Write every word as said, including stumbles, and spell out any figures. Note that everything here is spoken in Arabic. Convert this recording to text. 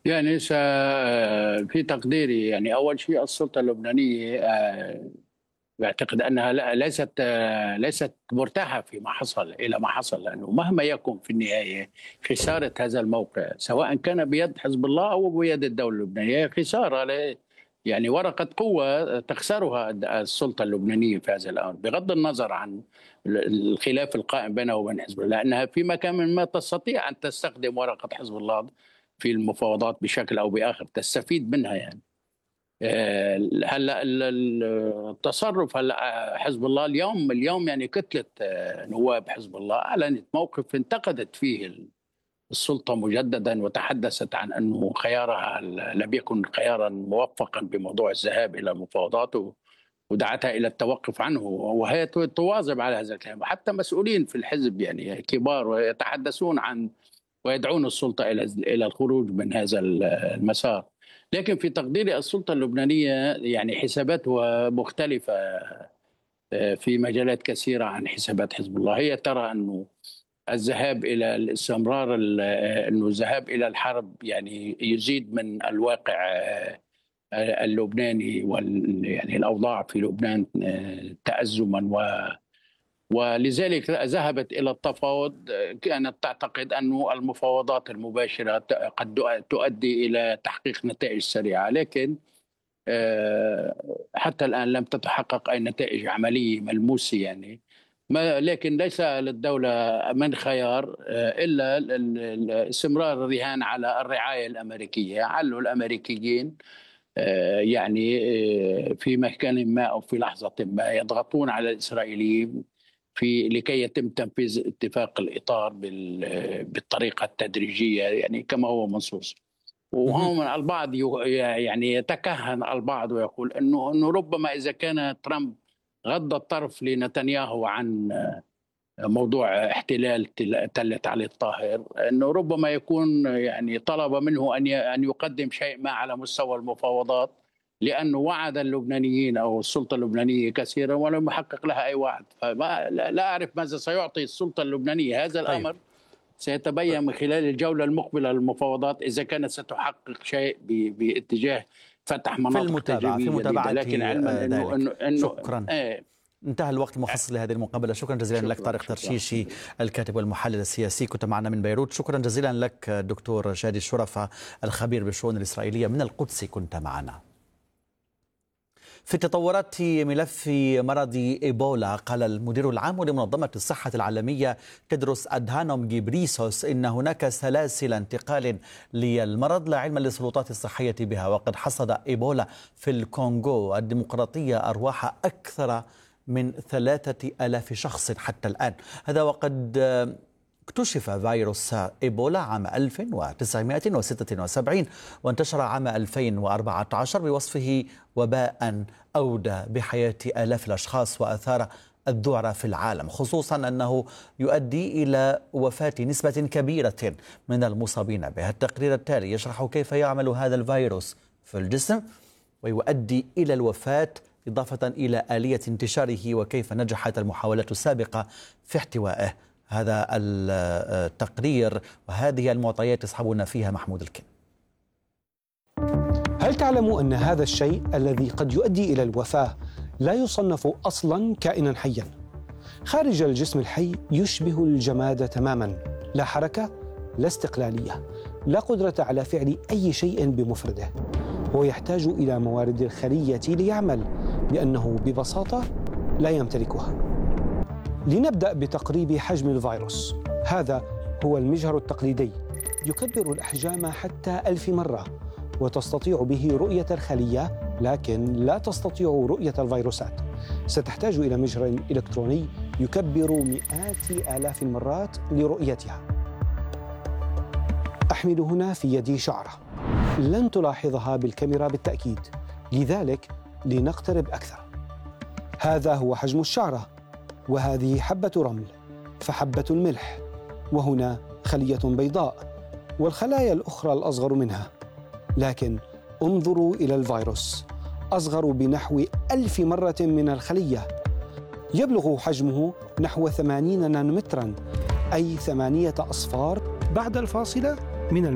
يعني س- في تقديري، يعني أول شيء السلطة اللبنانية آه، بعتقد أنها لا- ليست آه، ليست مرتاحة فيما حصل إلى ما حصل، لأنه مهما يكن في النهاية خسارة هذا الموقع سواء كان بيد حزب الله أو بيد الدولة اللبنانية خسارة ل- يعني ورقة قوة تخسرها السلطة اللبنانية في هذا الأمر، بغض النظر عن الخلاف القائم بينه وبين حزب الله، لأنها في مكان ما تستطيع أن تستخدم ورقة حزب الله في المفاوضات بشكل أو بآخر، تستفيد منها يعني. آه، هلا ال- ال- التصرف هلا حزب الله اليوم اليوم يعني كتله آه، نواب حزب الله اعلنت موقف انتقدت فيه السلطه مجددا، وتحدثت عن انه خيارها لم يكن خيارا موفقا بموضوع الذهاب الى المفاوضات، و- ودعتها الى التوقف عنه، وهي تواظب على هذا الكلام. وحتى مسؤولين في الحزب يعني كبار ويتحدثون عن ويدعون السلطة إلى إلى الخروج من هذا المسار. لكن في تقديري السلطة اللبنانية يعني حساباتها مختلفة آه، في مجالات كثيرة عن حسابات حزب الله. هي ترى أنه الذهاب إلى الاستمرار ال- أنه الذهاب إلى الحرب يعني يزيد من الواقع آه، اللبناني، وال يعني الأوضاع في لبنان آه، تأزما، ولذلك ذهبت إلى التفاوض. كانت تعتقد أن المفاوضات المباشرة قد تؤدي إلى تحقيق نتائج سريعة، لكن آه، حتى الآن لم تتحقق أي نتائج عملية ملموسة يعني. ما لكن ليس للدولة من خيار آه، إلا ال- ال- استمرار الرهان على الرعاية الأمريكية. علوا الأمريكيين آه، يعني آه، في مكان ما أو في لحظة ما يضغطون على الإسرائيليين في لكي يتم تنفيذ اتفاق الإطار بال- بالطريقة التدريجية يعني كما هو منصوص. مهم. وهم البعض يو- يعني يتكهن البعض ويقول انه انه ربما اذا كان ترامب غض الطرف لنتنياهو عن موضوع احتلال تل- تلة علي الطاهر، انه ربما يكون يعني طلب منه ان ي- ان يقدم شيء ما على مستوى المفاوضات، لانه وعد اللبنانيين او السلطه اللبنانيه كثيرا ولم يحقق لها اي وعد. فما لا لا اعرف ماذا سيعطي السلطه اللبنانيه. هذا طيب، الامر سيتبين من خلال الجولة المقبلة للمفاوضات إذا كانت ستحقق شيء ب- باتجاه فتح في مناطق المتابعة في تجريبية جديدة، متابعة لكن علما آه، أنه ذلك. أنه أنه شكرا. إيه. انتهى الوقت المخصص لهذه المقابلة. شكرا جزيلا لك شكرا طارق شكرا ترشيشي، الكاتب والمحلل السياسي، كنت معنا من بيروت. شكرا جزيلا لك دكتور شادي الشرفة، الخبير بالشؤون الإسرائيلية من القدس، كنت معنا. في تطورات ملف مرض إيبولا، قال المدير العام لمنظمة الصحة العالمية تدروس أدهانوم جيبريسوس إن هناك سلاسل انتقال للمرض لا علم للسلطات الصحية بها، وقد حصد إيبولا في الكونغو الديمقراطية أرواح أكثر من ثلاثة آلاف شخص حتى الآن. هذا وقد اكتشف فيروس إيبولا عام ألف وتسعمائة وستة وسبعين وانتشر عام ألفين وأربعة عشر بوصفه وباء أودى بحياة آلاف الأشخاص وأثار الذعر في العالم، خصوصا أنه يؤدي إلى وفاة نسبة كبيرة من المصابين به. التقرير التالي يشرح كيف يعمل هذا الفيروس في الجسم ويؤدي إلى الوفاة، إضافة إلى آلية انتشاره وكيف نجحت المحاولات السابقة في احتوائه. هذا التقرير وهذه المعطيات يصحبنا فيها محمود الكن. هل تعلم أن هذا الشيء الذي قد يؤدي إلى الوفاة لا يصنف أصلاً كائناً حياً؟ خارج الجسم الحي يشبه الجماد تماماً، لا حركة، لا استقلالية، لا قدرة على فعل أي شيء بمفرده. هو يحتاج إلى موارد الخلية ليعمل، لأنه ببساطة لا يمتلكها. لنبدأ بتقريب حجم الفيروس. هذا هو المجهر التقليدي، يكبر الأحجام حتى ألف مرة، وتستطيع به رؤية الخلية، لكن لا تستطيع رؤية الفيروسات. ستحتاج إلى مجهر إلكتروني يكبر مئات آلاف المرات لرؤيتها. أحمل هنا في يدي شعرة، لن تلاحظها بالكاميرا بالتأكيد، لذلك لنقترب أكثر. هذا هو حجم الشعرة، وهذه حبة رمل، فحبة الملح، وهنا خلية بيضاء، والخلايا الأخرى الأصغر منها. لكن انظروا إلى الفيروس، أصغر بنحو ألف مرة من الخلية. يبلغ حجمه نحو ثمانين نانومترا، أي ثمانية أصفار بعد الفاصلة من